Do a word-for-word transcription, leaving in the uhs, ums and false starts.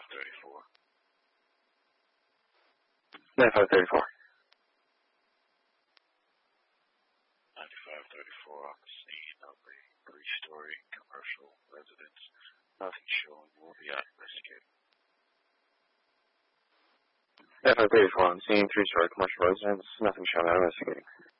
thirty-four. ninety-five thirty-four. ninety-five thirty-four on the scene of a three-story commercial residence. Nothing showing. Will be out investigating. ninety-five thirty-four on the scene, three-story commercial residence. Nothing showing. Out investigating.